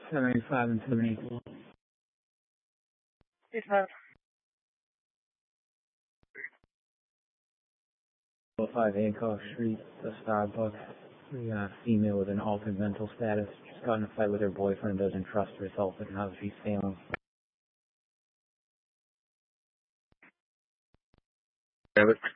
785 and 784. 85. 5 Hancock Street, the Starbucks. We got a female with an altered mental status. Just got in a fight with her boyfriend, doesn't trust herself, and how she's feeling. Have it.